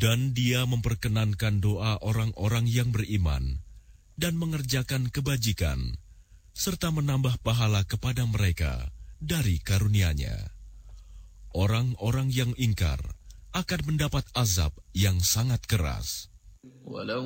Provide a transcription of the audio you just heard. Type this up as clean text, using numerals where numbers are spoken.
Dan Dia memperkenankan doa orang-orang yang beriman dan mengerjakan kebajikan, serta menambah pahala kepada mereka dari karunia-Nya. Orang-orang yang ingkar akan mendapat azab yang sangat keras.